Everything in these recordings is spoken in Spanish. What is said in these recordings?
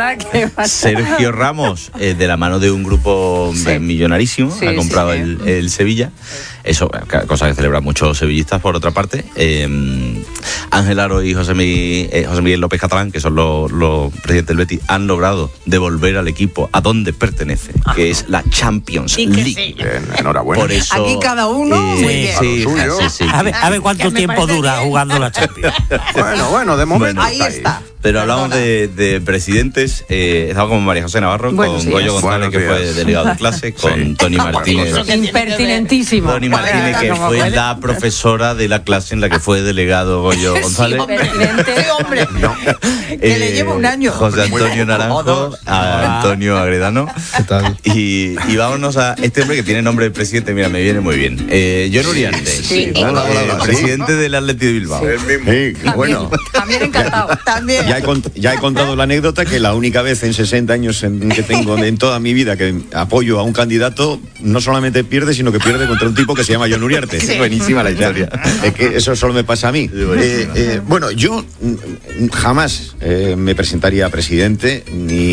ahora que Sergio Ramos, de la mano de un grupo millonarísimo, ha comprado el Sevilla. Eso, cosa que celebran muchos sevillistas, por otra parte. Ángel Aro y José Miguel López Catalán, que son los presidentes del Betis, han logrado devolver al equipo a donde pertenece, que es la Champions League. Sí. Bien, enhorabuena. Por eso, aquí cada uno muy bien. Sí. A ver cuánto tiempo dura jugando la Champions. Bueno, de momento ahí está. Pero hablamos de presidentes. Estaba con María José Navarro, con Goyo González, que fue delegado de clase, con Tony Martínez. Impertinentísimo. Tony Martínez, que fue la profesora de la clase en la que fue delegado Goyo González. Hombre. No. Que le lleva un año. José Antonio Naranjo, a Antonio Agredano. ¿Qué tal? Y vámonos a este hombre que tiene nombre de presidente. Mira, me viene muy bien. John Uriarte, presidente del Athletic de Bilbao. El mismo. Sí, bueno. También encantado. También. Ya he contado la anécdota que la única vez en 60 años que tengo en toda mi vida que apoyo a un candidato, no solamente pierde, sino que pierde contra un tipo que se llama John Uriarte. Sí. Buenísima la historia. Es que eso solo me pasa a mí. Bueno, yo jamás me presentaría a presidente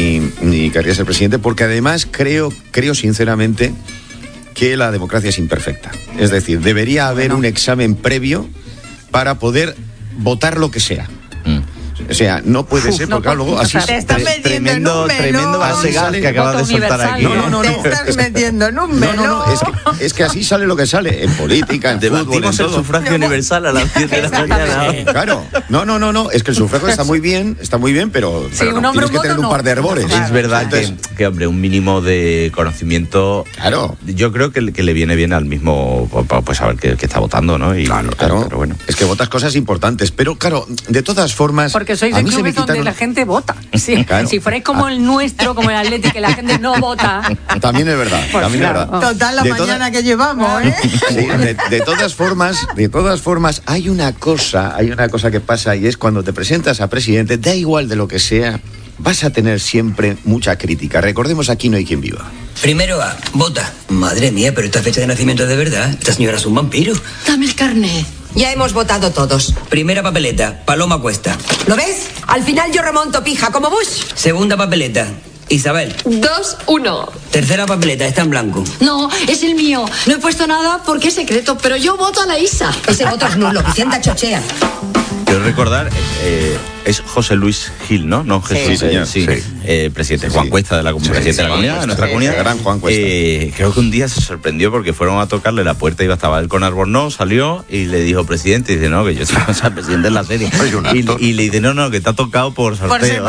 ni querría ser presidente, porque además creo sinceramente que la democracia es imperfecta. Es decir, debería haber un examen previo para poder votar lo que sea. O sea, no puede ser, porque luego así... Te estás metiendo tremendo base gas que acabas de soltar aquí. No. Te estás metiendo en un melón. No, es que así sale lo que sale, en política, en fútbol, en Debatimos el todo. sufragio universal a las 10 de la mañana. Claro, no, es que el sufragio está muy bien, pero tienes que tener un par de hervores. Es verdad que, hombre, un mínimo de conocimiento, claro, yo creo que le viene bien al mismo, pues saber que está votando, ¿no? Y, claro, pero bueno. Es que votas cosas importantes, pero claro, de todas formas... Porque sois de clubes donde la gente vota. Sí, claro. Si fuerais como el nuestro, como el Athletic, que la gente no vota. También es verdad, Pues también es verdad. Total, la mañana que llevamos, ¿eh? Sí, de todas formas, hay una cosa que pasa, y es cuando te presentas a presidente, da igual de lo que sea, vas a tener siempre mucha crítica. Recordemos, aquí no hay quien viva. Primero A, vota. Madre mía, pero esta fecha de nacimiento es de verdad. Esta señora es un vampiro. Dame el carnet. Ya hemos votado todos. Primera papeleta, Paloma Cuesta. ¿Lo ves? Al final yo remonto, pija, como Bush. Segunda papeleta, Isabel. 2-1. Tercera papeleta, está en blanco. No, es el mío. No he puesto nada porque es secreto, pero yo voto a la Isa. Ese voto es nulo, Vicenta chochea. Quiero recordar, es José Luis Gil, ¿no? No Jesús, sí. Presidente Juan Cuesta, presidente de la comunidad, de nuestra comunidad. Gran Juan Cuesta. Creo que un día se sorprendió porque fueron a tocarle la puerta, estaba él con Albornoz, salió y le dijo, presidente, y dice, no, que yo soy presidente en la serie. Y le dice, no, que te ha tocado por sorteo.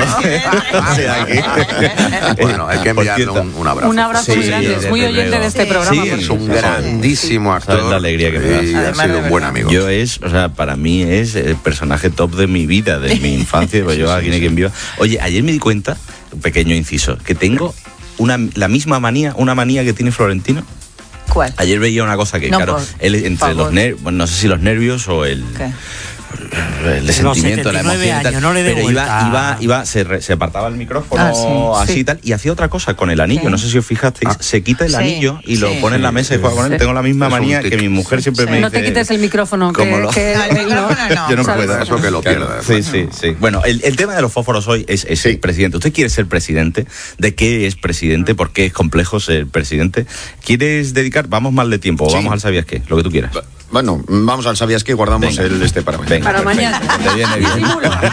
Bueno, hay que enviarle un abrazo. Un abrazo muy grande, es muy oyente de este programa. Sí, es un grandísimo actor. ¿Sabes la alegría que me da? Y ha sido un buen amigo. Para mí es el personaje top de mi vida, de mi infancia, pues yo aquí no hay quien viva. Oye, ayer me di cuenta, un pequeño inciso, que tengo la misma manía, una manía que tiene Florentino. ¿Cuál? Ayer veía una cosa que, él entre los nervios, no sé si los nervios o el... ¿Qué? El sentimiento, la emoción y tal, años, no le pero se apartaba el micrófono así y tal, y hacía otra cosa con el anillo, no sé si os fijasteis, se quita el anillo y lo pone en la mesa y juega con él. Tengo la misma manía que mi mujer siempre me dice. No te quites el micrófono, que no. Yo no puedo. Eso que lo pierda. Sí. Bueno, el tema de los fósforos hoy es el presidente. ¿Usted quiere ser presidente? ¿De qué es presidente? ¿Por qué es complejo ser presidente? ¿Quieres dedicar? Vamos mal de tiempo, o vamos al ¿sabías qué? Lo que tú quieras. Bueno, vamos al ¿sabías qué? Guardamos para mañana. Para mañana. Te viene bien.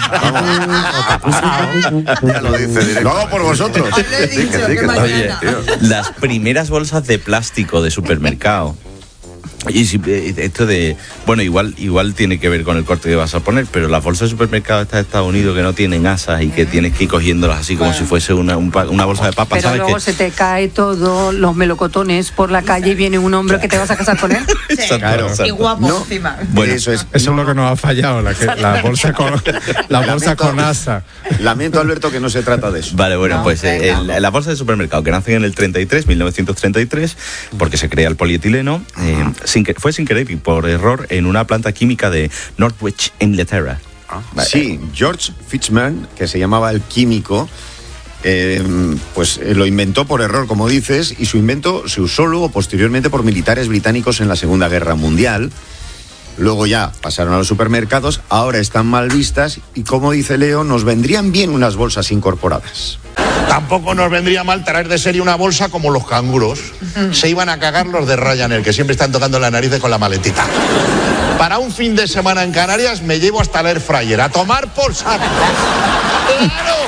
Ya lo dice directo. Lo hago por vosotros. Oye, las primeras bolsas de plástico de supermercado. Y esto de, bueno, igual tiene que ver con el corte que vas a poner, pero las bolsas de supermercado estas de Estados Unidos que no tienen asas y que tienes que ir cogiéndolas así como si fuese una bolsa de papas. Pero luego se te cae todo, los melocotones por la calle y viene un hombre que te vas a casar con él. Claro. Y guapo encima. Bueno, eso es lo que nos ha fallado, la bolsa con asa. Lamento, Alberto, que no se trata de eso. Vale, bueno, pues la bolsa de supermercado que nacen en el 1933, porque se crea el polietileno, fue sin querer y por error en una planta química de Northwich, Inglaterra. Sí, George Fitchman, que se llamaba el químico, pues lo inventó por error, como dices, y su invento se usó luego posteriormente por militares británicos en la Segunda Guerra Mundial. Luego ya pasaron a los supermercados, ahora están mal vistas y, como dice Leo, nos vendrían bien unas bolsas incorporadas. Tampoco nos vendría mal traer de serie una bolsa como los canguros. Se iban a cagar los de Ryanair, que siempre están tocando las narices con la maletita. Para un fin de semana en Canarias me llevo hasta el air fryer. A tomar por saco. ¡Claro!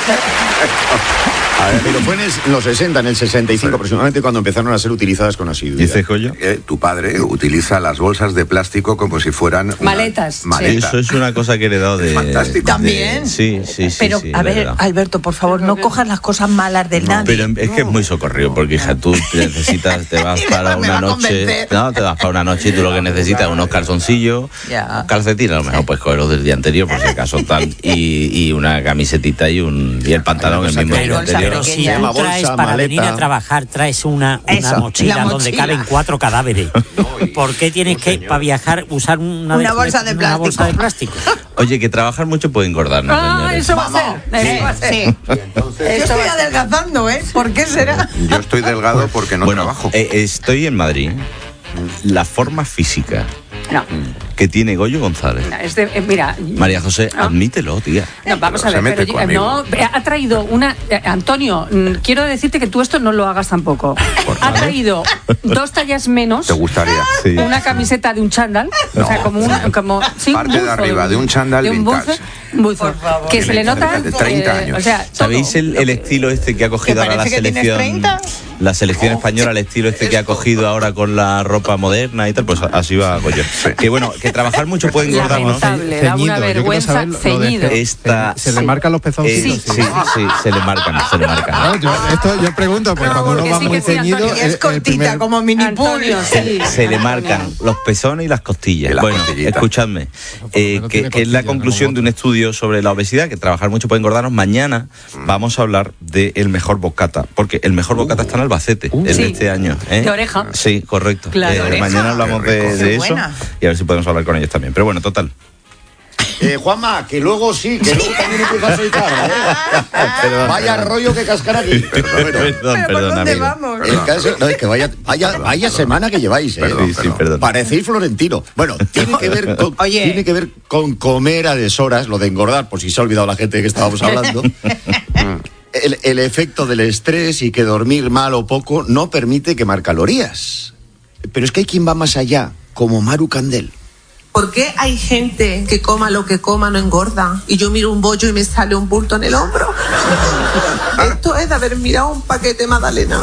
A ver, pero fue en los 60, en el 65 aproximadamente, cuando empezaron a ser utilizadas con asiduidad. ¿Dice Coyo? Tu padre utiliza las bolsas de plástico como si fueran maletas. Eso es una cosa que he heredado de... Fantástico. ¿También? Sí. Pero, sí, a ver, verdad. Alberto, por favor, no cojas las cosas malas del nadie. Pero es que es muy socorrido, porque hija, tú necesitas, te vas para una noche, te vas para una noche y tú lo que necesitas es unos calzoncillos, calcetines, a lo mejor puedes cogerlos del día anterior, por si acaso tal, y una camisetita y el pantalón el mismo día anterior. Pero si tú traes para venir a trabajar, traes una mochila donde caben 4 cadáveres. ¿Por qué tienes que, para viajar, usar una bolsa de plástico? Oye, que trabajar mucho puede engordar, ¿no, señores? Eso va a ser. Sí. Yo estoy adelgazando, ¿eh? ¿Por qué será? Yo estoy delgado porque no trabajo. Estoy en Madrid. La forma física que tiene Goyo González. Mira, María José, admítelo, tía. No, vamos a ver, pero ha traído una... Antonio, quiero decirte que tú esto no lo hagas tampoco. Ha traído 2 tallas menos. ¿Te gustaría? Una camiseta de un chándal. O sea, como un... Parte de arriba de un chándal vintage. Buzo, que se le nota de 30 años. O sea, ¿sabéis el estilo este que ha cogido ahora la selección? La selección española, el estilo este que ha cogido ahora con la ropa moderna y tal, pues así va Goyo. Que bueno, que trabajar mucho puede engordar, ¿no? Da una vergüenza, ceñido. ¿Se le marcan los pezoncitos? Sí, se le marcan. No, yo pregunto, porque cuando uno va muy ceñido... Es cortita, como mini pool. Se le marcan los pezones y las costillas. Bueno, escuchadme, que es la conclusión de un estudio sobre la obesidad, que trabajar mucho puede engordarnos. Mañana vamos a hablar del mejor bocata, porque el mejor bocata está en Albacete, el de este año. De Oreja. Sí, correcto. Claro, mañana hablamos de eso y a ver si podemos hablar con ellos también. Pero bueno, total. Juanma, que luego también empieza a soltar, ¿eh? Vaya rollo que cascar aquí. Perdón, ¿dónde amigo. vamos? El caso, no, es que vaya semana que lleváis, ¿eh? Perdón. Parecéis florentino. Bueno, tiene que ver con comer a deshoras, lo de engordar, por si se ha olvidado la gente de que estábamos hablando. El efecto del estrés y que dormir mal o poco no permite quemar calorías. Pero es que hay quien va más allá, como Maru Candel. ¿Por qué hay gente que coma lo que coma no engorda? Y yo miro un bollo y me sale un bulto en el hombro. Esto es de haber mirado un paquete Magdalena.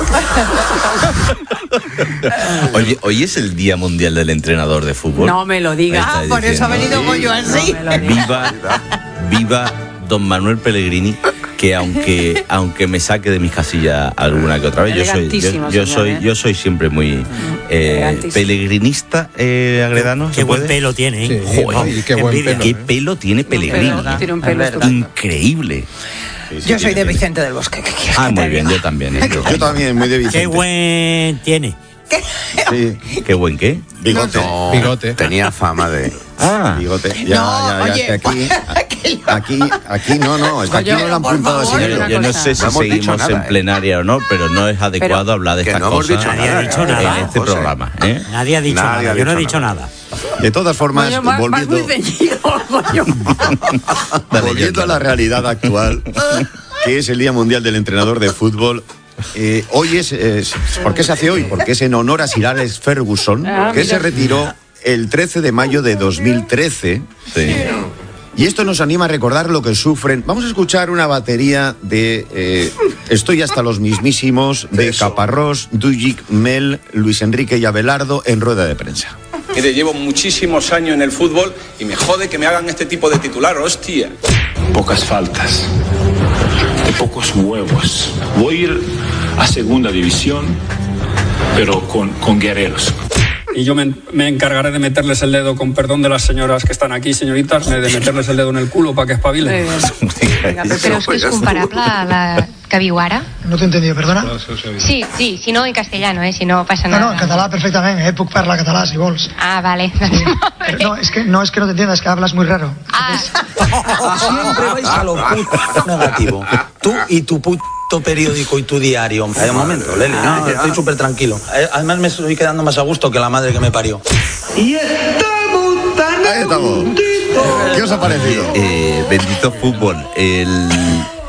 Oye, hoy es el Día Mundial del Entrenador de Fútbol. No me lo digas. Por eso ha venido Goyo así. Viva don Manuel Pellegrini, que aunque me saque de mis casillas alguna que otra vez, yo soy siempre muy pelegrinista, Agredano. Qué buen pelo tiene, ¿eh? Sí, joder, qué pelo tiene Pellegrini. Tiene un pelo increíble. Yo soy de Vicente del Bosque. Muy bien, yo también. Yo también, muy de Vicente. Qué buen tiene. Sí. ¿Qué buen qué? Bigote. No, Bigote. Tenía fama de... Bigote. Oye, Aquí no, es que aquí no lo han apuntado así. Yo no sé si seguimos en plenaria o no, pero no es adecuado hablar de estas cosas en este programa. Nadie ha dicho nada. Yo no he dicho nada. De todas formas, volviendo a la realidad actual, que es el Día Mundial del Entrenador de Fútbol. Hoy ¿por qué se hace hoy? Porque es en honor a Sir Alex Ferguson, que se retiró el 13 de mayo de 2013. Sí. Y esto nos anima a recordar lo que sufren. Vamos a escuchar una batería de Estoy hasta los mismísimos, de Caparrós, Dujic, Mel, Luis Enrique y Abelardo en rueda de prensa. Mire, llevo muchísimos años en el fútbol y me jode que me hagan este tipo de titular, hostia. Pocas faltas, de pocos huevos. Voy a ir a segunda división, pero con guerreros. Y yo me encargaré de meterles el dedo, con perdón de las señoras que están aquí, señoritas, de meterles el dedo en el culo para que espabilen. Pero es que es comparable a la que viu ara? No t'he entendido, perdona? Sí, si no en castellano, si no pasa nada. No, en català perfectament, puc parlar català si vols. Ah, vale. No, es que no te entiendas, es que hablas muy raro. Siempre vais a lo puto negativo. Tú y tu puto periódico y tu diario. Hay un momento, Leli, no, estoy súper tranquilo. Además me estoy quedando más a gusto que la madre que me parió. Y estamos tan... Ahí estamos. ¿Qué os ha parecido? Bendito fútbol.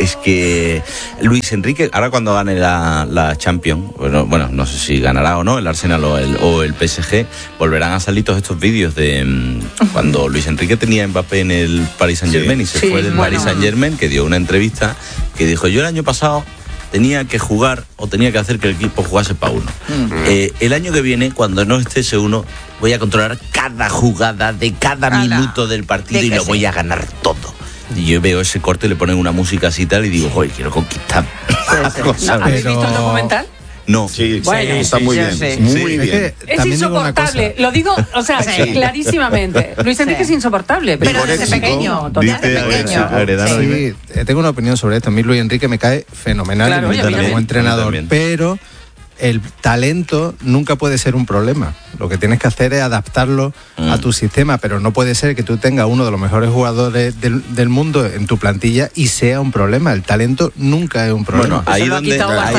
es que Luis Enrique, ahora cuando gane la Champions, bueno, no sé si ganará o no el Arsenal o el PSG, volverán a salir todos estos vídeos de cuando Luis Enrique tenía a Mbappé en el Paris Saint-Germain y se fue del Paris Saint-Germain, que dio una entrevista que dijo: yo el año pasado tenía que jugar o tenía que hacer que el equipo jugase para uno. El año que viene, cuando no esté ese uno, voy a controlar cada jugada de cada minuto del partido y lo voy a ganar todo. Y yo veo ese corte, le ponen una música así y tal, y digo, joder, quiero conquistar. ¿Habéis visto el documental? No. Sí, bueno, está muy bien. Muy bien. Es insoportable, lo digo, o sea, clarísimamente. Luis Enrique es insoportable, pero desde pequeño, totalmente pequeño. Sí, tengo una opinión sobre esto. A mí Luis Enrique me cae fenomenal, claro, como entrenador, pero el talento nunca puede ser un problema. Lo que tienes que hacer es adaptarlo a tu sistema, pero no puede ser que tú tengas uno de los mejores jugadores del mundo en tu plantilla y sea un problema. El talento nunca es un problema. Bueno, ahí donde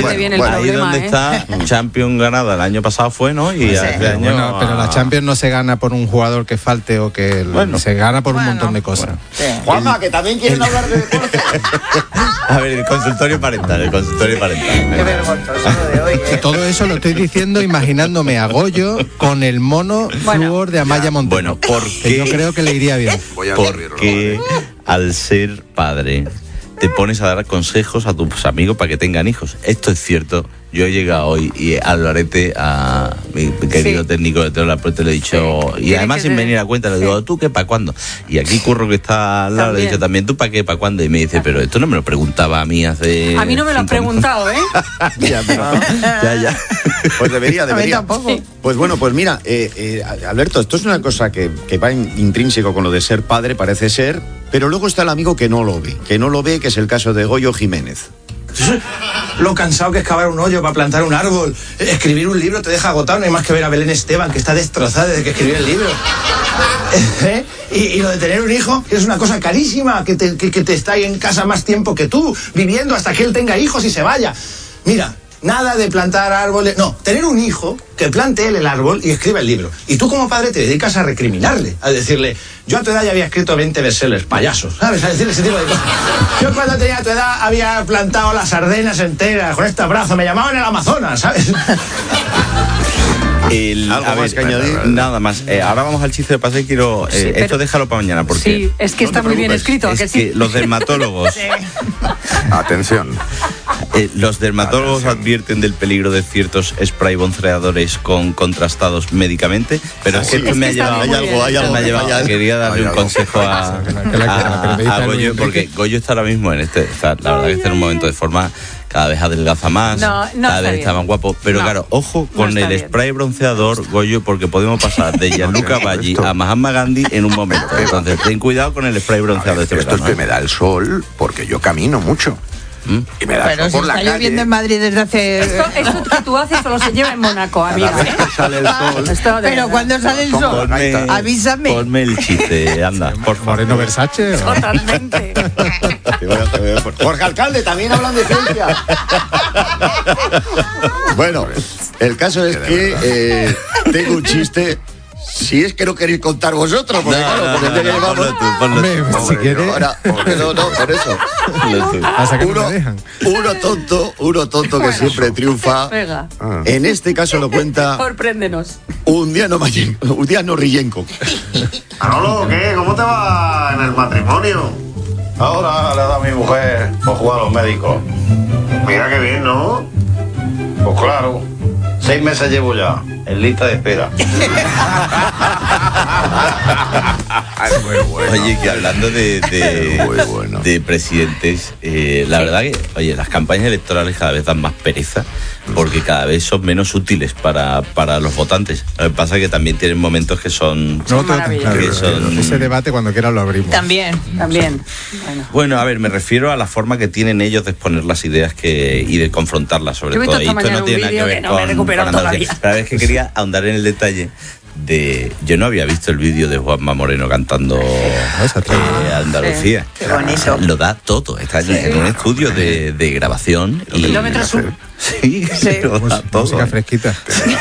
está Champions ganada el año pasado fue, ¿no? Y este año, bueno, pero la Champions no se gana por un jugador que falte o que se gana por un montón de cosas. Juanma, que también quieren hablar de deporte. A ver, el consultorio parental. Qué vergonzoso de hoy, Todo eso lo estoy diciendo imaginándome a Goyo con el mono flúor de Amaya Montero. Bueno, porque yo creo que le iría bien. Porque al ser padre te pones a dar consejos a tus amigos para que tengan hijos. Esto es cierto. Yo he llegado hoy y al Lorete, a mi querido técnico de Teo La Puerta, le he dicho, y además sin venir a cuenta, le digo, ¿tú qué para cuándo? Y aquí Curro, que está al lado, le he dicho también, ¿tú para qué, para cuándo? Y me dice, pero esto no me lo preguntaba a mí hace... A mí no me lo has preguntado, ¿eh? Ya. Pues debería. A mí tampoco. Pues bueno, pues mira, Alberto, esto es una cosa que va intrínseco con lo de ser padre, parece ser, pero luego está el amigo que no lo ve, que es el caso de Goyo Jiménez. Lo cansado que es cavar un hoyo para plantar un árbol. Escribir un libro te deja agotado. No hay más que ver a Belén Esteban, que está destrozada desde que escribió el libro. Y lo de tener un hijo es una cosa carísima, que te está ahí en casa más tiempo que tú, viviendo hasta que él tenga hijos y se vaya. Mira, nada de plantar árboles. No, tener un hijo que plante él el árbol y escriba el libro. Y tú como padre te dedicas a recriminarle, a decirle, yo a tu edad ya había escrito 20 bestsellers, payasos, ¿sabes? A decirle ese tipo de cosas. Yo cuando tenía tu edad había plantado las Ardenas enteras con este brazo, me llamaban el Amazonas, ¿sabes? ¿Algo más que añadir? Nada más. Ahora vamos al chiste de pase y quiero... esto déjalo para mañana, porque... Sí, es que está muy bien escrito. Es que los dermatólogos... Atención. Los dermatólogos advierten del peligro de ciertos spray bronceadores contrastados médicamente, pero es que esto me ha llevado... Quería darle un consejo a Goyo, porque Goyo está ahora mismo la verdad que está en un momento de forma... Cada vez adelgaza más, cada vez está más guapo. Pero claro, ojo con el spray bronceador, Goyo, porque podemos pasar de Gianluca Baggi a Mahatma Gandhi en un momento. Entonces, ten cuidado con el spray bronceador. Esto es que me da el sol porque yo camino mucho. Y me da pero si está lloviendo en Madrid desde hace... Esto que tú haces solo se lleva en Mónaco, amiga. Sale el sol. Pero cuando sale el sol, avísame. Ponme el chiste, anda, por favor. Moreno Versace. Totalmente. Jorge Alcalde, también hablan de ciencia. Bueno, el caso es que tengo un chiste. Si es que no queréis contar vosotros, porque ponlo si quieres. No, por eso. Uno tonto que siempre triunfa. Venga. En este caso lo cuenta Sorpréndenos. un día no Rillenko. Manolo, ¿qué? ¿Cómo te va en el matrimonio? Ahora le da a mi mujer por jugar a los médicos. Mira qué bien, ¿no? Pues claro, 6 meses llevo ya, en lista de espera. Oye, que hablando de presidentes, la verdad que, oye, las campañas electorales cada vez dan más pereza, porque cada vez son menos útiles para los votantes. Lo que pasa es que también tienen momentos que son... Ese debate cuando quieras lo abrimos. También. Bueno, a ver, me refiero a la forma que tienen ellos de exponer las ideas y de confrontarlas, sobre todo. Y esto no tiene nada que ver con Andalucía. Pero es que quería ahondar en el detalle yo no había visto el vídeo de Juanma Moreno cantando Andalucía. Qué bonito. Lo da todo, está en un estudio de grabación. Kilómetro sur. Sí, lo da todo. Música fresquita.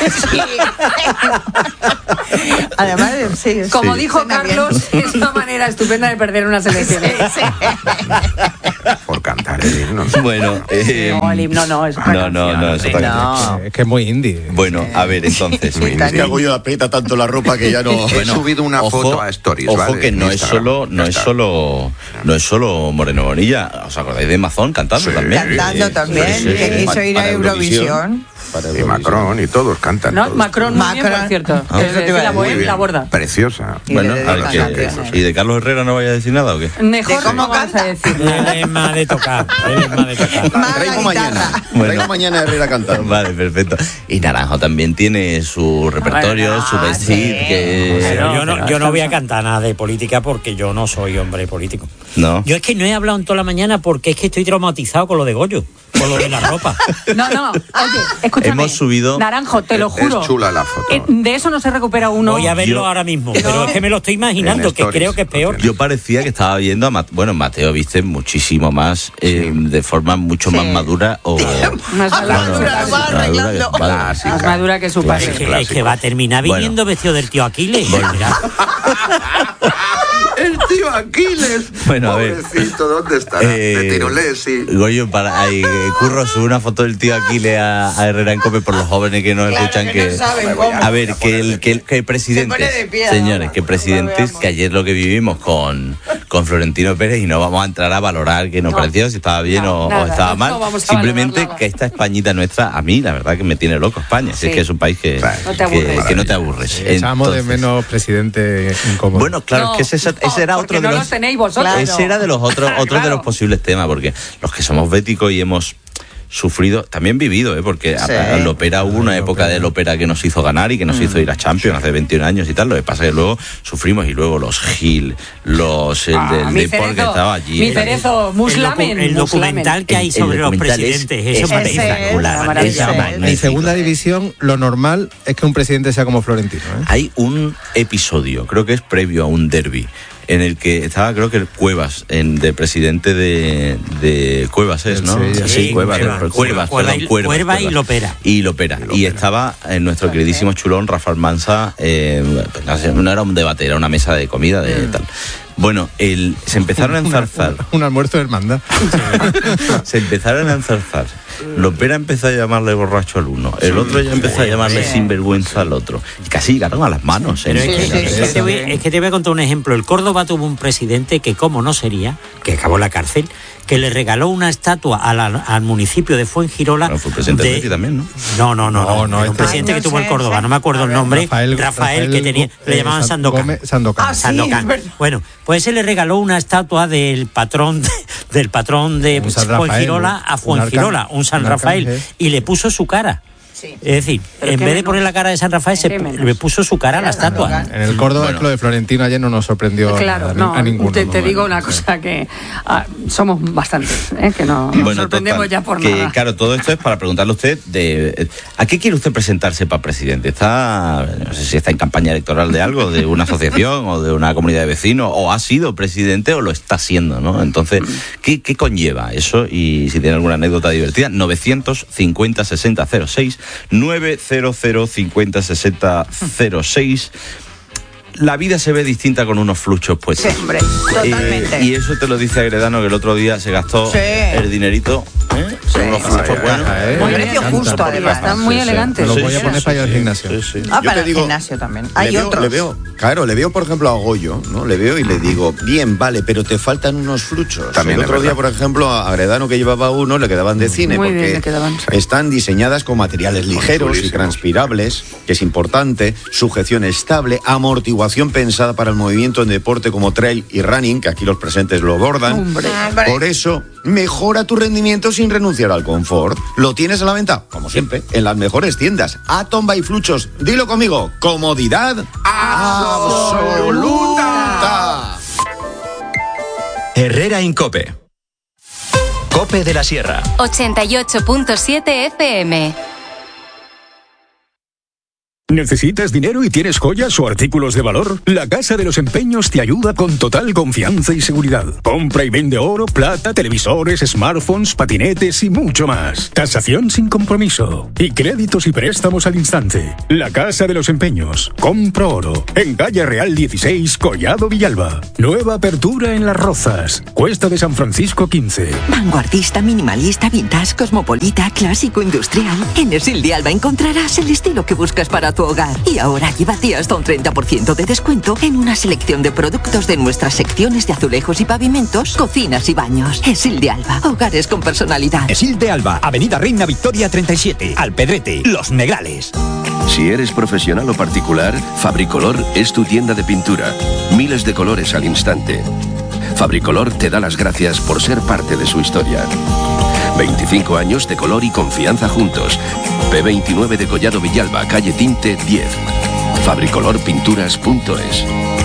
Además, sí. Como dijo Carlos, es una manera estupenda de perder unas elecciones. Por cantar el himno. Bueno, no, el himno no, es otra no, es otra canción. Es que es muy indie. Bueno, a ver, entonces. Es que Goyo aprieta tanto la ropa que ya no. He subido una foto a Stories, ojo, ¿vale? que no es solo Moreno Bonilla. ¿Os acordáis de Mazón cantando también? Cantando también, que quiso ir a Eurovisión. Y Macron y todos cantan. No, todos. Macron, muy bien, por cierto. La borda. Preciosa. Bueno, ¿y de Carlos Herrera no vaya a decir nada o qué? Mejor cómo vas a decir. Él es más de tocar. Traigo mañana Herrera cantando. Vale, perfecto. Y Naranjo también tiene su repertorio, su vestir. Yo no voy a cantar nada de política porque yo no soy hombre político. No. Yo es que no he hablado en toda la mañana porque es que estoy traumatizado con lo de Goyo, con lo de la ropa. No, oye, escúchame. Hemos subido. Naranjo, te lo juro. Es chula la foto. De eso no se recupera uno. Voy a verlo ahora mismo, pero es que me lo estoy imaginando, que creo que es peor. Yo parecía que estaba viendo a Mateo, viste, muchísimo más, de forma mucho más madura. Más madura que su padre. Es que va a terminar viniendo vestido del tío Aquiles. El tío Aquiles. Bueno, a ver. Pobrecito, ¿dónde estará? De Tirolés, sí. Goyo, Curro sube una foto del tío Aquiles a Herrera en COPE por los jóvenes que nos escuchan. Que a ver, que el presidente, señores, que presidentes, que ayer lo que vivimos con Florentino Pérez, y no vamos a entrar a valorar que nos pareció, si estaba bien o estaba mal. Simplemente que esta Españita nuestra, a mí la verdad que me tiene loco España. Si es que es un país que no te aburres. Echamos de menos presidente incómodo. Bueno, claro, es que ese era otro de los. Tenéis vosotros. Ese era de los otros de los posibles temas, porque los que somos béticos y hemos sufrido, también vivido, porque al Opera hubo una época del Opera que nos hizo ganar y que nos hizo ir a Champions hace 21 años y tal. Lo que pasa es que luego sufrimos, y luego los Gil, el del Depor que estaba allí. Mi Cerezo, Muslamen. El documental que hay sobre los presidentes, eso es espectacular. En segunda división, lo normal es que un presidente sea como Florentino. Hay un episodio, creo que es previo a un derbi, en el que estaba, creo que el Cuevas, de presidente de Cuevas es, ¿no? Sí, Cuevas y Lopera. Y estaba nuestro queridísimo chulón Rafa Almansa, no era un debate, era una mesa de comida de tal. Bueno, se empezaron a enzarzar. Un almuerzo de hermandad. Se empezaron a enzarzar. Lopera empezó a llamarle borracho al uno, el otro ya empezó a llamarle sinvergüenza al otro. Y casi llegaron a las manos. Pero es que te voy a contar un ejemplo. El Córdoba tuvo un presidente que, como no sería, que acabó en la cárcel, que le regaló una estatua al municipio de Fuengirola. Bueno, fue presidente de también, ¿no? No, un presidente que tuvo el Córdoba, no me acuerdo el nombre. Rafael que tenía, le llamaban Sandokan. Sandokan. Bueno, pues él le regaló una estatua del patrón de Fuengirola a Fuengirola, un San Rafael, y le puso su cara. Sí. Es decir, en vez de poner la cara de San Rafael, le puso su cara a la estatua. En el Córdoba, lo de Florentino ayer no nos sorprendió a ninguno. Te digo una cosa, que somos bastantes, que no nos sorprendemos ya por nada. Claro, todo esto es para preguntarle a usted ¿a qué quiere usted presentarse para presidente? No sé si está en campaña electoral de algo, de una asociación o de una comunidad de vecinos, o ha sido presidente o lo está siendo, ¿no? Entonces, ¿qué conlleva eso? Y si tiene alguna anécdota divertida, 950 60 06 900 50 60 06. La vida se ve distinta con unos fluchos puestos. Sí, hombre, totalmente. Y eso te lo dice Agredano, que el otro día se gastó el dinerito. Son unos fluchos buenos. Muy precio justo, además. Están muy elegantes. Lo voy a poner para ir al gimnasio. Para el gimnasio también. Hay otros. Le veo, por ejemplo, a Goyo, ¿no? Le veo y le digo, bien, vale, pero te faltan unos fluchos. También el otro día, por ejemplo, a Agredano, que llevaba uno, le quedaban de cine, muy porque bien, le quedaban. Están diseñadas con materiales ligeros y transpirables, que es importante, sujeción estable, amortiguación pensada para el movimiento en deporte como trail y running, que aquí los presentes lo abordan. Por eso, mejora tu rendimiento sin renunciar al confort. Lo tienes a la venta, como siempre, en las mejores tiendas. Atom by Fluchos. Dilo conmigo. Comodidad absoluta. Herrera Incope. Cope de la Sierra. 88.7 FM. ¿Necesitas dinero y tienes joyas o artículos de valor? La Casa de los Empeños te ayuda con total confianza y seguridad. Compra y vende oro, plata, televisores, smartphones, patinetes y mucho más. Tasación sin compromiso. Y créditos y préstamos al instante. La Casa de los Empeños. Compra oro. En Calle Real 16, Collado Villalba. Nueva apertura en Las Rozas. Cuesta de San Francisco 15. Vanguardista, minimalista, vintage, cosmopolita, clásico, industrial. En Esil de Alba encontrarás el estilo que buscas para tu hogar. Y ahora llévate hasta un 30% de descuento en una selección de productos de nuestras secciones de azulejos y pavimentos, cocinas y baños. Esil de Alba, hogares con personalidad. Esil de Alba, Avenida Reina Victoria 37, Alpedrete, Los Negrales. Si eres profesional o particular, Fabricolor es tu tienda de pintura. Miles de colores al instante. Fabricolor te da las gracias por ser parte de su historia. 25 años de color y confianza juntos. P29 de Collado Villalba, calle Tinte 10. Fabricolorpinturas.es.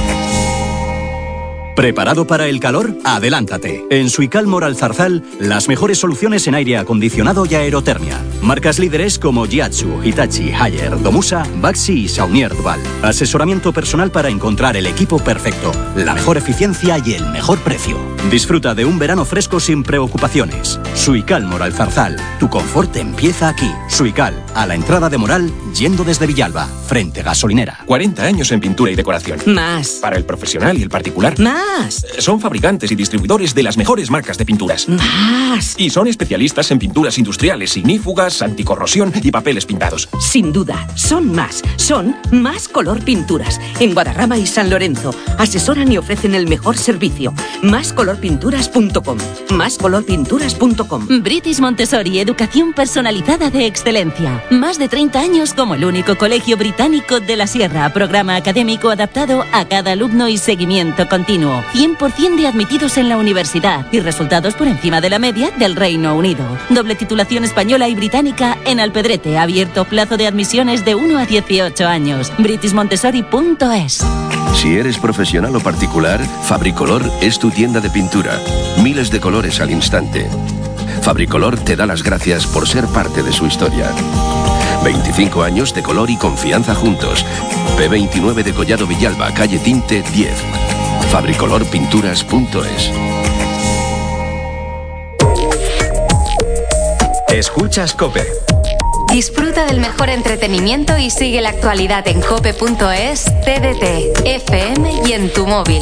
¿Preparado para el calor? Adelántate. En Suicalmor Alzarzal, las mejores soluciones en aire acondicionado y aerotermia. Marcas líderes como Jiatsu, Hitachi, Haier, Domusa, Baxi y Saunier Duval. Asesoramiento personal para encontrar el equipo perfecto, la mejor eficiencia y el mejor precio. Disfruta de un verano fresco sin preocupaciones. Suicalmor Alzarzal. Tu confort empieza aquí. Suical, a la entrada de Moral, yendo desde Villalba, frente gasolinera. 40 años en pintura y decoración. Más. Para el profesional y el particular. Más. Son fabricantes y distribuidores de las mejores marcas de pinturas. Más. Y son especialistas en pinturas industriales, ignífugas, anticorrosión y papeles pintados. Sin duda, son más. Son Más Color Pinturas. En Guadarrama y San Lorenzo. Asesoran y ofrecen el mejor servicio. Máscolorpinturas.com. Máscolorpinturas.com. British Montessori, educación personalizada de excelencia. Más de 30 años como el único colegio británico de la Sierra. Programa académico adaptado a cada alumno y seguimiento continuo. 100% de admitidos en la universidad y resultados por encima de la media del Reino Unido. Doble titulación española y británica en Alpedrete. Abierto plazo de admisiones de 1 a 18 años. BritishMontessori.es. Si eres profesional o particular, Fabricolor es tu tienda de pintura. Miles de colores al instante. Fabricolor te da las gracias por ser parte de su historia. 25 años de color y confianza juntos. P29 de Collado Villalba, calle Tinte 10. Fabricolorpinturas.es. Escuchas COPE. Disfruta del mejor entretenimiento y sigue la actualidad en cope.es, TDT, FM y en tu móvil.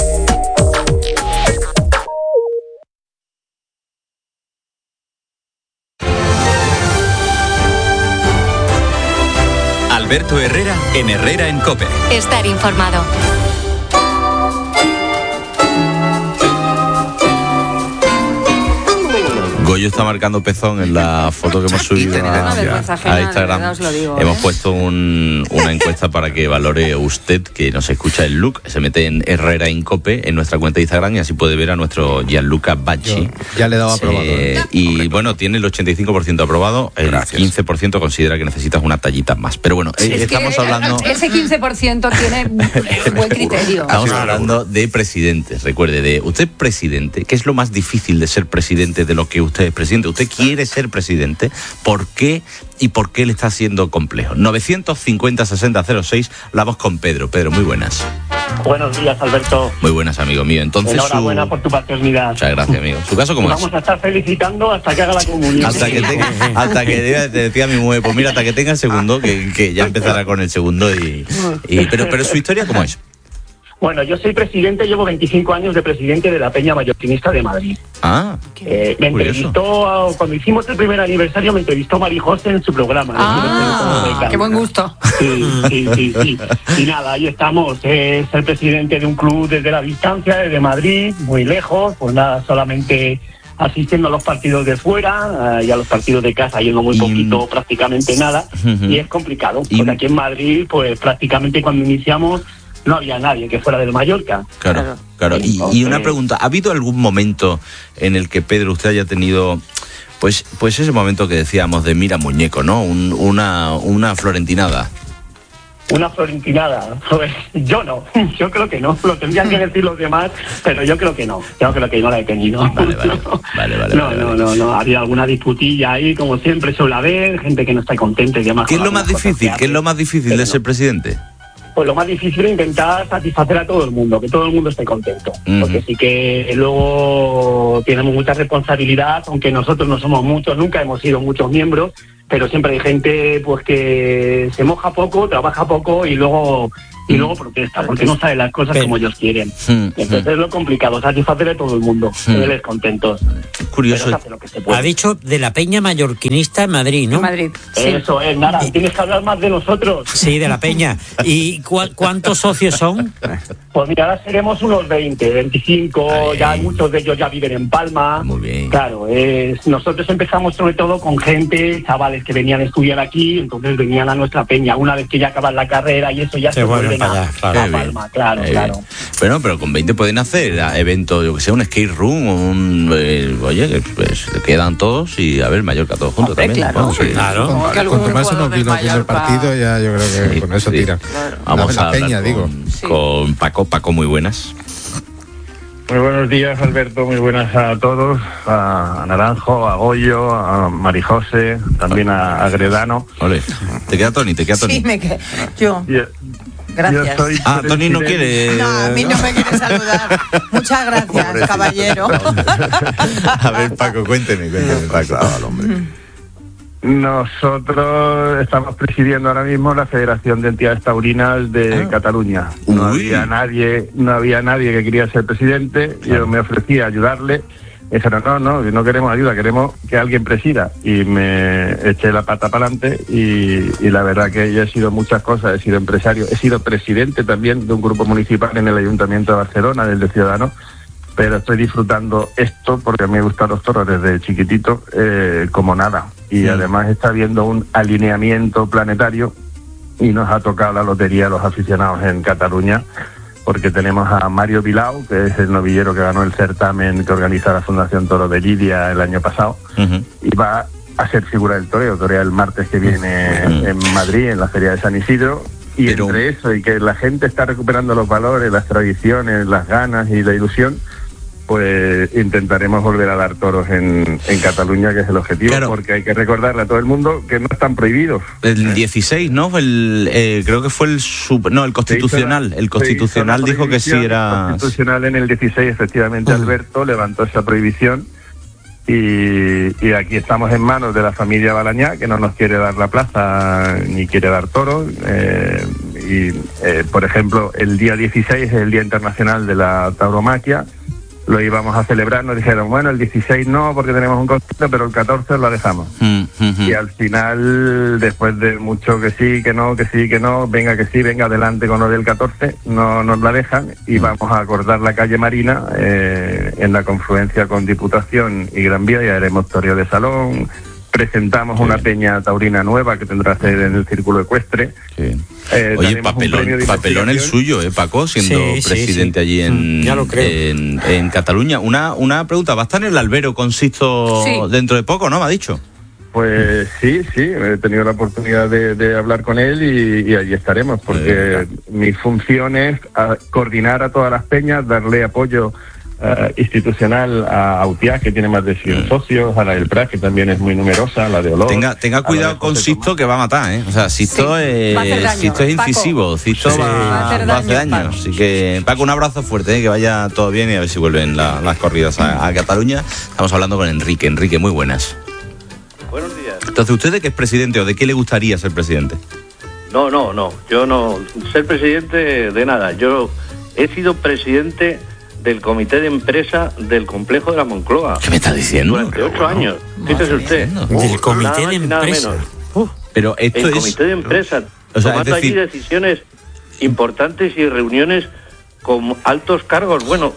Alberto Herrera en Herrera en COPE. Estar informado. Goyo está marcando pezón en la foto que hemos subido a Instagram. Hemos puesto una encuesta para que valore usted, que nos escucha el look. Se mete en Herrera en Cope en nuestra cuenta de Instagram y así puede ver a nuestro Gianluca Bacci. Ya le he dado aprobado. Y bueno, tiene el 85% aprobado, el 15% considera que necesitas una tallita más. Pero bueno, estamos hablando... Ese 15% tiene buen criterio. Estamos hablando de presidentes, recuerde, de usted presidente. ¿Qué es lo más difícil de ser presidente de lo que usted es presidente? Usted quiere ser presidente. ¿Por qué? ¿Y por qué le está siendo complejo? 950-60-06, la voz con Pedro. Pedro, muy buenas. Buenos días, Alberto. Muy buenas, amigo mío. Entonces, enhorabuena por tu paternidad. Muchas gracias, amigo. ¿Su caso cómo es? Vamos a estar felicitando hasta que haga la comunión. Hasta que te decía mi mujer, pues mira, hasta que tenga el segundo, que ya empezará con el segundo. Pero su historia, ¿cómo es? Bueno, yo soy presidente, llevo 25 años de presidente de la Peña Mallorquinista de Madrid. Me entrevistó, cuando hicimos el primer aniversario, me entrevistó Mari José en su programa. ¡Qué buen gusto! Sí. Y nada, ahí estamos. Es el presidente de un club desde la distancia, desde Madrid, muy lejos, pues nada, solamente asistiendo a los partidos de fuera y a los partidos de casa, yendo muy poquito, prácticamente nada, y es complicado, porque aquí en Madrid, pues prácticamente cuando iniciamos, no había nadie que fuera del Mallorca. Claro. Y una pregunta, ¿ha habido algún momento en el que, Pedro, usted haya tenido pues ese momento que decíamos de mira muñeco, ¿no? Una florentinada? Una florentinada, pues yo no, yo creo que no, lo tendrían que decir los demás, pero yo creo que no la he tenido. Vale. No, había alguna disputilla ahí, como siempre suele haber, gente que no está contenta y demás. ¿Qué es lo más difícil? ¿Qué es lo más difícil de ser presidente? Pues lo más difícil es intentar satisfacer a todo el mundo, que todo el mundo esté contento, porque sí que luego tenemos mucha responsabilidad, aunque nosotros no somos muchos, nunca hemos sido muchos miembros, pero siempre hay gente pues que se moja poco, trabaja poco y luego protesta, porque no sabe las cosas como ellos quieren. Entonces es lo complicado, satisfacer a todo el mundo, tenerles contentos. Curioso. Ha dicho de la Peña Mallorquinista en Madrid, ¿no? En Madrid, sí. Eso es, Nara, tienes que hablar más de nosotros. Sí, de la Peña. ¿Y cuántos socios son? Pues mira, ahora seremos unos 20, 25, ya muchos de ellos ya viven en Palma. Muy bien. Claro, nosotros empezamos sobre todo con gente, chavales que venían a estudiar aquí, entonces venían a nuestra peña. Una vez que ya acaban la carrera y eso ya se vuelven a Palma, claro. Bueno, pero con 20 pueden hacer eventos, yo que sé, un skate room, oye, pues quedan todos y a ver, Mallorca todos juntos también. Claro, Cuanto más se nos vino el primer partido, ya yo creo que con eso tira. Vamos a hablar Peña, con Paco, muy buenas. Muy buenos días, Alberto, muy buenas a todos, a Naranjo, a Goyo, a Marijose, también a Gredano. Ole. ¿Te queda Tony? Sí, me queda. Yo. Gracias. Tony no quiere. No, a mí no me quiere saludar. Muchas gracias, caballero. A ver, Paco, cuénteme, Paco. Hombre. Nosotros estamos presidiendo ahora mismo la Federación de Entidades Taurinas de Cataluña. No había nadie que quería ser presidente. Yo me ofrecí a ayudarle. Me dijeron, no queremos ayuda, queremos que alguien presida. Y me eché la pata para adelante y la verdad que yo he sido muchas cosas. He sido empresario, he sido presidente también de un grupo municipal en el Ayuntamiento de Barcelona, del de Ciudadanos. Pero estoy disfrutando esto porque me gustan los toros desde chiquitito como nada. Y además está habiendo un alineamiento planetario y nos ha tocado la lotería a los aficionados en Cataluña, porque tenemos a Mario Bilao, que es el novillero que ganó el certamen que organiza la Fundación Toro de Lidia el año pasado, y va a ser figura del toreo, torea el martes que viene en Madrid, en la Feria de San Isidro. Y entre eso y que la gente está recuperando los valores, las tradiciones, las ganas y la ilusión, pues intentaremos volver a dar toros en Cataluña, que es el objetivo, porque hay que recordarle a todo el mundo que no están prohibidos. El 16, ¿no? Creo que fue el Constitucional. El Constitucional dijo que sí era... El Constitucional en el 16, efectivamente, Alberto levantó esa prohibición y aquí estamos en manos de la familia Balañá, que no nos quiere dar la plaza ni quiere dar toros. Por ejemplo, el día 16 es el Día Internacional de la Tauromaquia. Lo íbamos a celebrar, nos dijeron, bueno, el 16 no, porque tenemos un concierto, pero el 14 lo dejamos. Y al final, después de mucho que sí, que no, venga que sí, venga adelante con lo del 14, no nos la dejan y vamos a acordar la calle Marina en la confluencia con Diputación y Gran Vía, y haremos toreo de salón. Presentamos una peña taurina nueva que tendrá sede en el Círculo Ecuestre. Oye, papelón el suyo, Paco, siendo presidente allí en Cataluña. Una pregunta, ¿va a estar en el albero con Sixto dentro de poco, no? ¿Me ha dicho? Pues sí, he tenido la oportunidad de hablar con él y allí estaremos, porque mi función es coordinar a todas las peñas, darle apoyo institucional a Autiaz, que tiene más de 100 socios, a la del Prat, que también es muy numerosa, la de Olor. Tenga cuidado con Sixto, que va a matar, O sea, Sixto es incisivo, Sixto va a hacer daño. Así que, Paco, un abrazo fuerte, que vaya todo bien y a ver si vuelven las corridas a Cataluña. Estamos hablando con Enrique. Enrique, muy buenas. Buenos días. Entonces, ¿usted de qué es presidente o de qué le gustaría ser presidente? No, yo no. Ser presidente de nada. Yo he sido presidente del comité de empresa del complejo de la Moncloa. ¿Qué me está diciendo? Durante 8 años. Fíjese usted. Del comité de empresa. Pero esto el comité de empresa. Tomando allí decisiones importantes y reuniones con altos cargos. Bueno,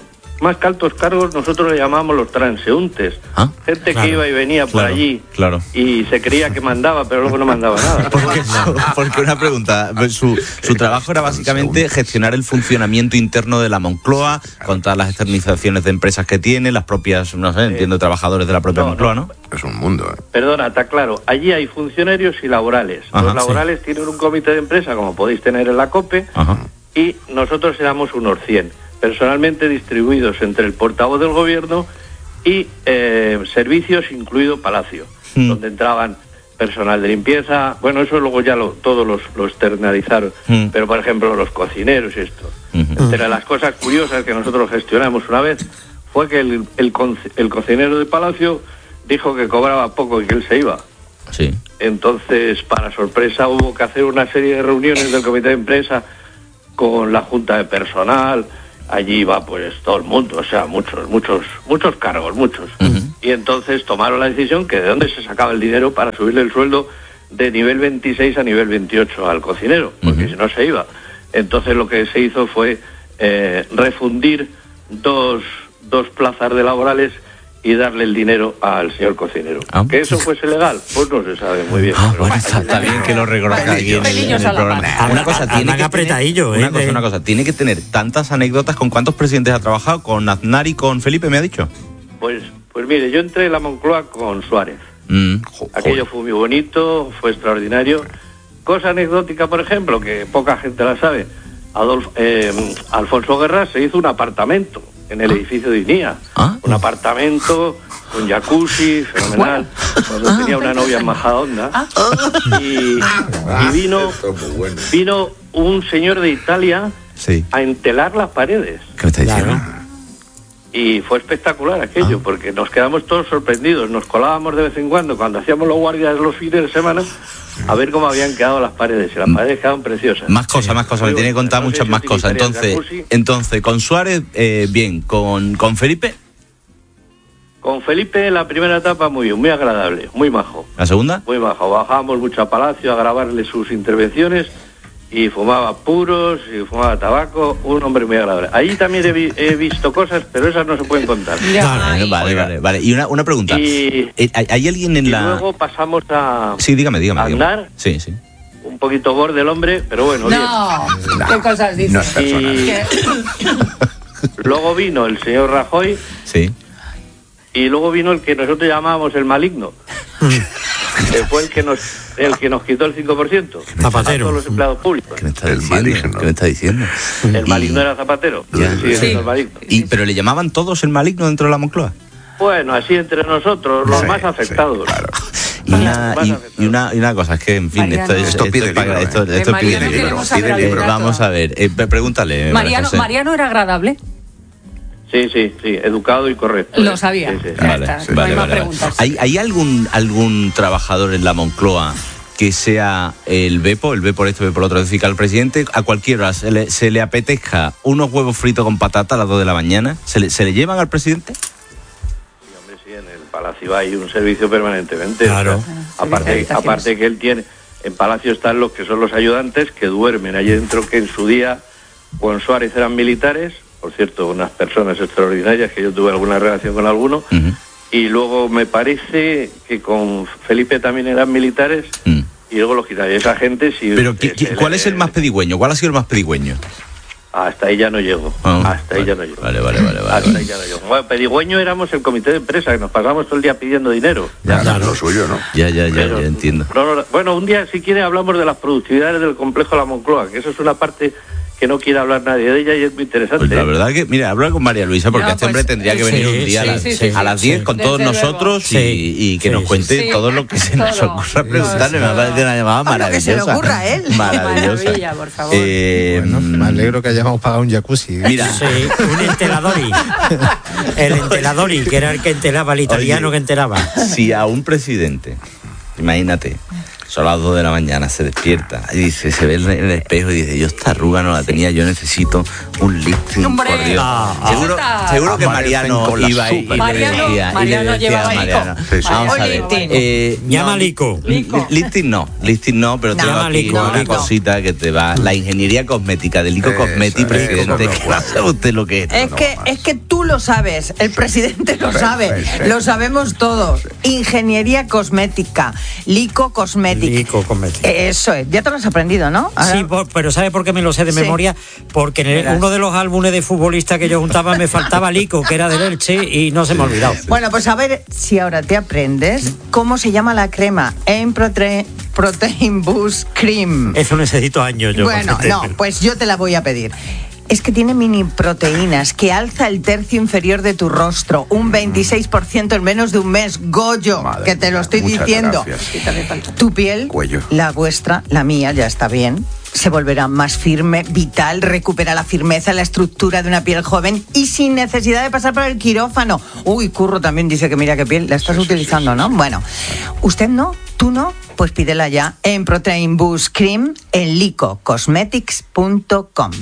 más que altos cargos, nosotros le llamamos los transeúntes. Gente que iba y venía por allí y se creía que mandaba, pero luego no mandaba nada. Porque una pregunta, su trabajo era básicamente gestionar el funcionamiento interno de la Moncloa, con todas las externalizaciones de empresas que tiene, las propias, no sé, entiendo, trabajadores de la propia Moncloa, ¿no? Es un mundo. Perdona, está claro, allí hay funcionarios y laborales. Los laborales tienen un comité de empresa, como podéis tener en la COPE, y nosotros éramos unos 100, personalmente distribuidos entre el portavoz del gobierno y servicios, incluido Palacio, donde entraban personal de limpieza. Bueno, eso luego ya todos lo externalizaron, pero por ejemplo los cocineros y esto. Entre las cosas curiosas que nosotros gestionamos una vez fue que el cocinero de Palacio dijo que cobraba poco y que él se iba. Sí. Entonces, para sorpresa, hubo que hacer una serie de reuniones del comité de empresa con la junta de personal. Allí iba pues todo el mundo, o sea, muchos cargos, muchos. Y entonces tomaron la decisión que de dónde se sacaba el dinero para subirle el sueldo de nivel 26 a nivel 28 al cocinero, porque si no se iba. Entonces lo que se hizo fue refundir dos plazas de laborales y darle el dinero al señor cocinero. ¿Que eso fuese legal? Pues no se sabe muy bien. Bueno, está bien que lo reconozca aquí en el programa. Una cosa, tiene que apretadillo, una cosa, tiene que tener tantas anécdotas. ¿Con cuántos presidentes ha trabajado? ¿Con Aznar y con Felipe, me ha dicho? Pues mire, yo entré en la Moncloa con Suárez. Aquello fue muy bonito, fue extraordinario. Cosa anecdótica, por ejemplo, que poca gente la sabe. Alfonso Guerra se hizo un apartamento en el edificio de INIA. Un apartamento con jacuzzi, fenomenal, cuando tenía una novia en Majadahonda. Y vino un señor de Italia a entelar las paredes. ¿Qué me está diciendo? Y fue espectacular aquello, porque nos quedamos todos sorprendidos. Nos colábamos de vez en cuando hacíamos los guardias los fines de semana, a ver cómo habían quedado las paredes. Y las paredes quedaban preciosas. Más cosas. Me tiene que contar muchas más cosas. Entonces, con Suárez, bien. ¿Con Felipe? Con Felipe, la primera etapa muy bien, muy agradable, muy majo. ¿La segunda? Muy majo. Bajábamos mucho a Palacio a grabarle sus intervenciones y fumaba puros y fumaba tabaco. Un hombre muy agradable. Allí también he visto cosas, pero esas no se pueden contar. Vale. Y una pregunta. ¿Hay alguien en la...? Y luego pasamos a... Sí, dígame. Aznar. Sí. Un poquito gordo el hombre, pero bueno, bien. ¿Qué cosas dices? Luego vino el señor Rajoy. Sí. Y luego vino el que nosotros llamábamos el maligno. Que fue el que nos quitó el 5%. Zapatero. A todos los empleados públicos. ¿Qué me está diciendo? El maligno era Zapatero. El maligno. ¿Pero le llamaban todos el maligno dentro de la Moncloa? Bueno, así entre nosotros, los más afectados. Sí, claro. Y una cosa, es que, en fin, Mariano. Esto pide libro. Vamos a ver, pregúntale. ¿Mariano era agradable? Sí, educado y correcto. Lo sabía. Vale. ¿Hay algún trabajador en la Moncloa que sea el Bepo por esto, Bepo por lo otro? Es decir, que al presidente a cualquier hora se le apetezca unos huevos fritos con patata a las 2 de la mañana, ¿se le llevan al presidente? Sí, hombre, sí, en el Palacio hay un servicio permanentemente. Claro. Aparte que él tiene, en Palacio están los que son los ayudantes que duermen allí dentro, que en su día con Suárez eran militares. Por cierto, unas personas extraordinarias, que yo tuve alguna relación con alguno, y luego me parece que con Felipe también eran militares, y luego los quitaron. Esa gente sí... Pero ¿cuál es el más pedigüeño? ¿Cuál ha sido el más pedigüeño? Hasta ahí ya no llego. Vale. Hasta ahí ya no llego. Vale. Bueno, pedigüeño éramos el comité de empresa, que nos pasamos todo el día pidiendo dinero. Ya, lo suyo, ¿no? Ya entiendo. Bueno, un día, si quiere, hablamos de las productividades del complejo de la Moncloa, que eso es una parte que no quiere hablar nadie de ella y es muy interesante. Pues la verdad que, mira, habla con María Luisa, porque este hombre tendría que venir un día a las 10 con todos nosotros y que nos cuente todo lo que se nos ocurra preguntarle. Me parece una llamada maravillosa. Lo que se le ocurra a él. Maravillosa. Maravilla, por favor. Bueno, me alegro que hayamos pagado un jacuzzi. Mira, un enteladori. El enteladori, que era el que entelaba, el italiano que entelaba. Si a un presidente, imagínate, Son las 2 de la mañana, se despierta y dice, se ve en el espejo y dice, yo esta arruga no la tenía, yo necesito un lifting, por Dios. Seguro que Mariano iba y le decía a Mariano. Vamos a ver. Llama a Lico. Lifting no, pero tengo aquí una cosita que te va. La ingeniería cosmética de Lico Cosmetics, presidente. ¿Sabe usted lo que es? Es que tú lo sabes, el presidente lo sabe, lo sabemos todos. Ingeniería cosmética, Lico Cosmetics. Eso es, ya te lo has aprendido, ¿no? Ahora... Sí, pero ¿sabe por qué me lo sé de memoria? Porque en uno de los álbumes de futbolistas que yo juntaba me faltaba Lico, que era del Elche, y no se me ha olvidado. Bueno, pues a ver si ahora te aprendes cómo se llama la crema en Protein Boost Cream. Eso necesito años yo. Bueno, no, pues yo te la voy a pedir. Es que tiene mini proteínas que alza el tercio inferior de tu rostro, un 26% en menos de un mes. Goyo, madre que te lo estoy diciendo. Gracias. Tu piel, la vuestra, la mía, ya está bien. Se volverá más firme, vital, recupera la firmeza, la estructura de una piel joven y sin necesidad de pasar por el quirófano. Uy, Curro también dice que mira qué piel la estás utilizando, ¿no? Bueno, ¿usted no? ¿Tú no? Pues pídela ya en Protein Boost Cream en licocosmetics.com.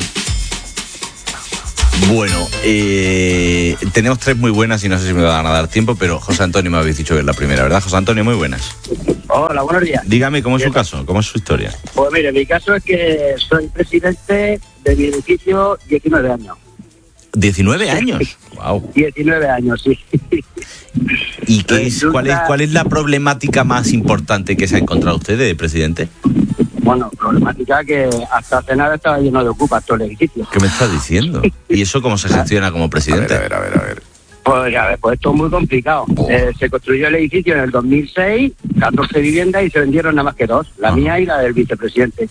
Bueno, tenemos 3 muy buenas y no sé si me van a dar tiempo, pero José Antonio me habéis dicho que es la primera, ¿verdad? José Antonio, muy buenas. Hola, buenos días. Dígame, ¿cómo es su caso? ¿Cómo es su historia? Pues mire, mi caso es que soy presidente de mi edificio 19 años. ¿19 años? Wow. 19 años, sí. ¿Y cuál es la problemática más importante que se ha encontrado usted de presidente? Bueno, problemática que hasta hace nada estaba lleno de ocupas todo el edificio. ¿Qué me estás diciendo? ¿Y eso cómo se gestiona como presidente? A ver. Pues esto es muy complicado. Se construyó el edificio en el 2006, 14 viviendas y se vendieron nada más que 2, la mía y la del vicepresidente.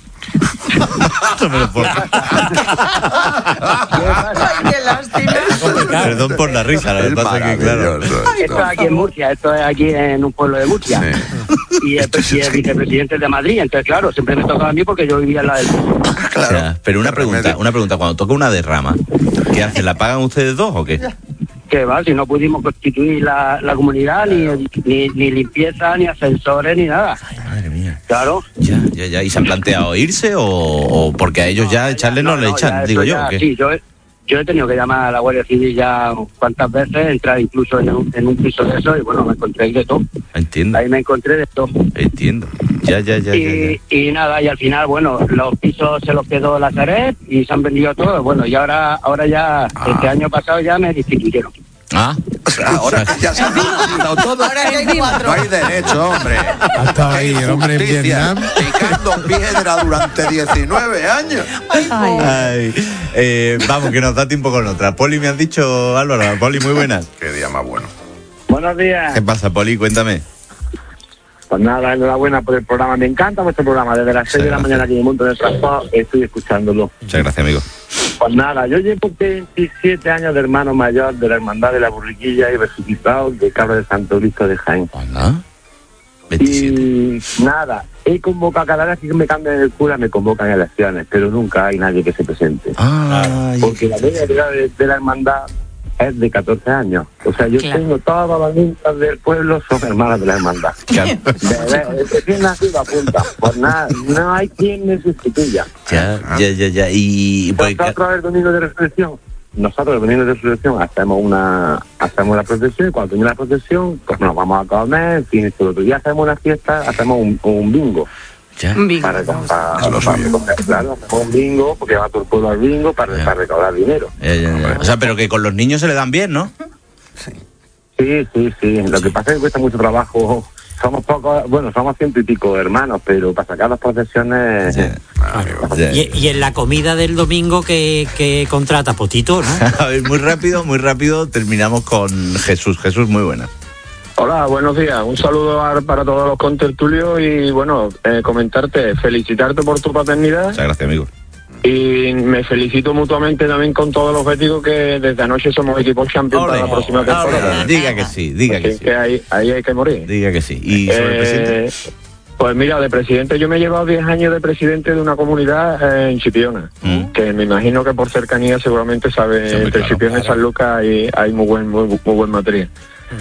¡Qué lástima! Perdón por la risa, la verdad es que claro. Esto es aquí en Murcia, esto es aquí en un pueblo de Murcia. Sí. Y el vicepresidente es de Madrid, entonces claro, siempre me tocaba a mí porque yo vivía en la del... Claro. O sea, pero una pregunta, cuando toca una derrama, ¿qué hacen? ¿La pagan ustedes 2 o qué? Que va, si no pudimos constituir la comunidad, ni limpieza, ni ascensores, ni nada. Ay, madre mía. Claro. Ya. ¿Y se han planteado irse o porque a ellos ya echarle no le echan, digo yo? ¿O qué? Sí, yo he tenido que llamar a la Guardia Civil ya cuantas veces, entrar incluso en un piso de eso y bueno, me encontré de todo. Entiendo. Ahí me encontré de todo. Entiendo. Ya. Y nada, y al final, bueno, los pisos se los quedó la Sareb y se han vendido todos. Bueno, y ahora ya, este año pasado ya me destituyeron. O sea, ahora ya se han quitado todo. Ahora hay 4. No hay derecho, hombre. Ha estado ahí el hombre en Vietnam picando piedra durante 19 años. Vamos, que nos da tiempo con otra. Poli, me has dicho, Álvaro. Poli, muy buenas. Qué día más bueno. Buenos días. ¿Qué pasa, Poli? Cuéntame. Pues nada, enhorabuena por el programa. Me encanta vuestro programa. Desde las 6 de la mañana aquí en el mundo del transporte estoy escuchándolo. Muchas gracias, amigo. Pues nada, yo llevo 27 años de hermano mayor de la Hermandad de la Burriquilla y resucitado de Cabra de Santo Cristo de Jaén. ¿Ah? 27. Y nada, he convocado, cada vez que me cambian el cura me convocan a elecciones, pero nunca hay nadie que se presente. Porque la media de la hermandad es de 14 años. O sea, yo tengo todas las niñas del pueblo, son hermanas de la hermandad. Desde bien nacido apunta. Pues nada, no hay quien me sustituya. Ya. Y nosotros el domingo de resurrección, hacemos la procesión y cuando termina la procesión, pues nos vamos a comer, en fin, el otro día hacemos una fiesta, hacemos un bingo. Un bingo. Claro, hacemos un bingo, porque va todo el pueblo al bingo para recaudar dinero. O sea, pero que con los niños se le dan bien, ¿no? Sí. Lo que pasa es que cuesta mucho trabajo. Somos pocos, somos 100 y pico hermanos, pero para sacar las procesiones... Y en la comida del domingo que contrata Potito, ¿no? A ver, muy rápido, terminamos con Jesús. Jesús, muy buena. Hola, buenos días. Un saludo para todos los contertulios y felicitarte por tu paternidad. Muchas gracias, amigo. Y me felicito mutuamente también con todos los béticos que desde anoche somos equipo champion para la próxima temporada. Diga que sí. Que ahí hay que morir. Diga que sí. ¿Y sobre el presidente? Pues mira, de presidente, yo me he llevado 10 años de presidente de una comunidad en Chipiona, que me imagino que por cercanía seguramente sabe, entre Chipiona y San Lucas hay muy buen material.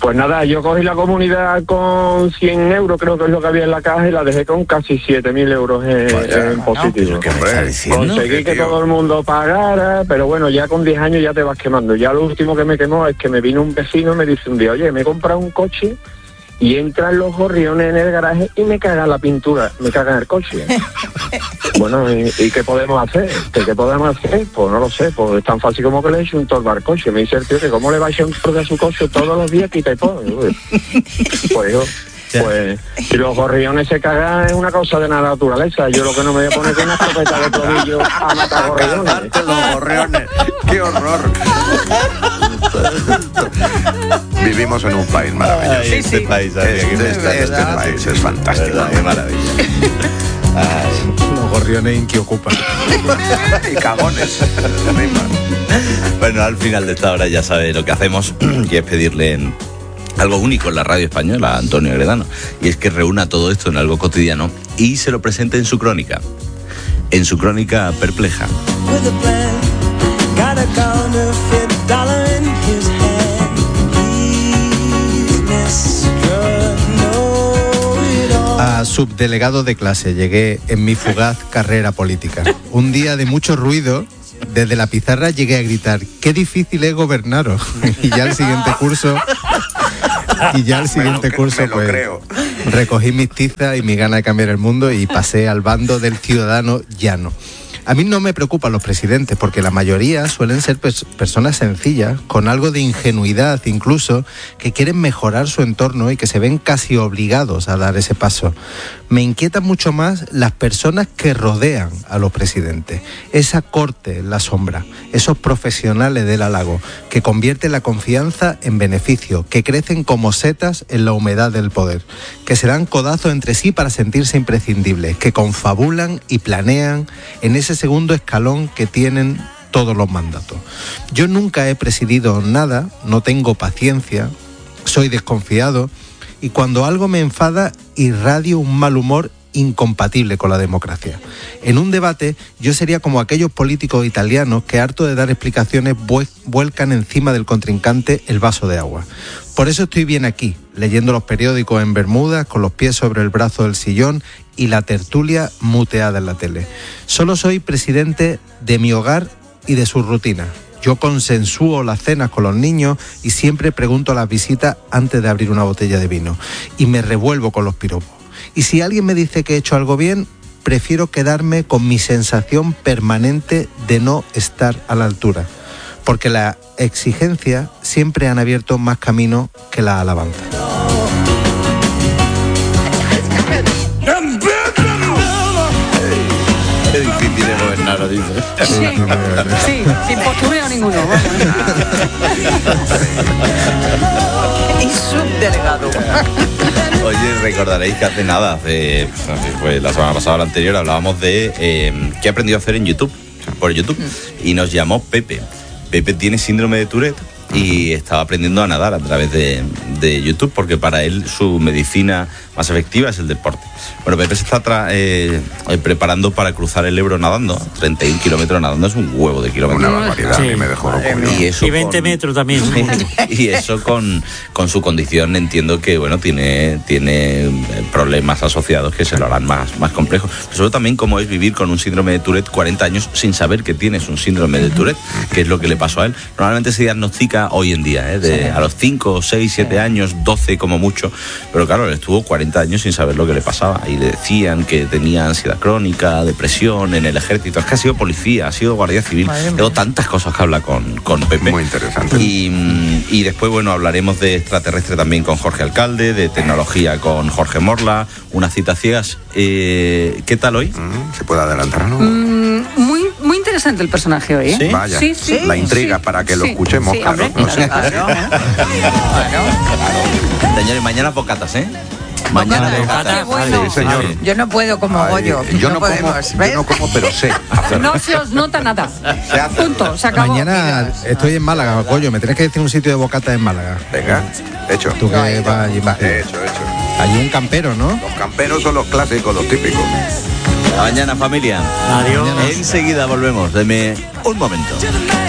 Pues nada, yo cogí la comunidad con 100 euros, creo que es lo que había en la caja, y la dejé con casi 7.000 euros en positivo. Conseguí que todo el mundo pagara, pero bueno, ya con 10 años ya te vas quemando. Ya lo último que me quemó es que me vino un vecino y me dice un día, oye, me he comprado un coche y entran los gorriones en el garaje y me cagan la pintura, me cagan el coche. Bueno, ¿y qué podemos hacer? ¿Qué podemos hacer? Pues no lo sé, pues es tan fácil como que le eche un torba al coche. Me dice el tío que cómo le va a echar un torba a su coche todos los días, quita y pone. Pues si los gorriones se cagan es una cosa de la naturaleza. Yo lo que no me voy a poner es una escopeta de tobillo a matar gorriones. Los gorriones, qué horror. Vivimos en un país maravilloso. Este país es fantástico. Qué maravilla. Los gorriones inquiocupan. Y cagones. Bueno, al final de esta hora ya sabe lo que hacemos, y es pedirle algo único en la radio española a Antonio Agredano, y es que reúna todo esto en algo cotidiano y se lo presente en su crónica perpleja. A subdelegado de clase llegué en mi fugaz carrera política. Un día de mucho ruido, desde la pizarra llegué a gritar, qué difícil es gobernaros. Y ya el siguiente curso pues recogí mis tizas y mi gana de cambiar el mundo y pasé al bando del ciudadano llano. A mí no me preocupan los presidentes, porque la mayoría suelen ser personas sencillas, con algo de ingenuidad incluso, que quieren mejorar su entorno y que se ven casi obligados a dar ese paso. Me inquietan mucho más las personas que rodean a los presidentes, esa corte en la sombra, esos profesionales del halago, que convierten la confianza en beneficio, que crecen como setas en la humedad del poder, que se dan codazos entre sí para sentirse imprescindibles, que confabulan y planean en ese segundo escalón que tienen todos los mandatos. Yo nunca he presidido nada, no tengo paciencia, soy desconfiado y cuando algo me enfada irradio un mal humor incompatible con la democracia. En un debate yo sería como aquellos políticos italianos que, harto de dar explicaciones, vuelcan encima del contrincante el vaso de agua. Por eso estoy bien aquí, leyendo los periódicos en Bermudas, con los pies sobre el brazo del sillón y la tertulia muteada en la tele. Solo soy presidente de mi hogar y de su rutina. Yo consensúo las cenas con los niños y siempre pregunto a las visitas antes de abrir una botella de vino. Y me revuelvo con los piropos. Y si alguien me dice que he hecho algo bien, prefiero quedarme con mi sensación permanente de no estar a la altura. Porque las exigencias siempre han abierto más camino que la alabanza. Qué difícil es gobernar, dice. Sí, sin postureo ninguno. Y subdelegado. Oye, recordaréis que hace nada, fue la semana pasada o la anterior, hablábamos de qué he aprendido a hacer en YouTube, por YouTube, y nos llamó Pepe. Pepe tiene síndrome de Tourette y estaba aprendiendo a nadar a través de YouTube, porque para él su medicina más efectiva es el deporte. Bueno, Pepe se está preparando para cruzar el Ebro nadando. 31 kilómetros nadando es un huevo de kilómetros. Una barbaridad, sí. A mí me dejó loco. Y 20 metros también. Y eso con su condición, entiendo que bueno tiene problemas asociados que se lo harán más complejos. Pero sobre también cómo es vivir con un síndrome de Tourette 40 años sin saber que tienes un síndrome de Tourette, que es lo que le pasó a él. Normalmente se diagnostica hoy en día, a los 5, 6, 7 años, 12 como mucho. Pero claro, él estuvo 40 años sin saber lo que le pasaba. Y le decían que tenía ansiedad crónica, depresión en el ejército. Es que ha sido policía, ha sido guardia civil. Tengo tantas cosas que hablar con Pepe. Muy interesante. Y después, bueno, hablaremos de extraterrestre también con Jorge Alcalde, de tecnología con Jorge Morla, unas citas ciegas. ¿Qué tal hoy? ¿Se puede adelantar algo? Muy interesante el personaje hoy, ¿eh? ¿Sí? Vaya, sí, la intriga para que lo escuchemos, sí, claro. Hombre, claro. Señores, mañana bocatas, ¿eh? Mañana Qué bueno. Sí, señor. Yo no puedo como Goyo. Yo no como, pero sé hacerlo. No se os nota nada. Punto, se acabó. Mañana estoy en Málaga, Goyo. Me tienes que decir un sitio de bocatas en Málaga. Venga, hecho. Tú que vas allí más. Hecho. Hay un campero, ¿no? Los camperos son los clásicos, los típicos. Mañana, familia. Adiós. Enseguida volvemos. Deme un momento.